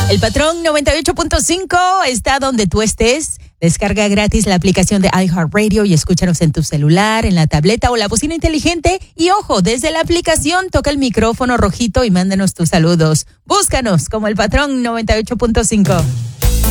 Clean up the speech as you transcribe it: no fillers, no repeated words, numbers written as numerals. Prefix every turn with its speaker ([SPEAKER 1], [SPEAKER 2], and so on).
[SPEAKER 1] El Patrón 98.5 está donde tú estés. Descarga gratis la aplicación de iHeartRadio y escúchanos en tu celular, en la tableta o la bocina inteligente. Y ojo, desde la aplicación toca el micrófono rojito y mándanos tus saludos. Búscanos como El Patrón 98.5.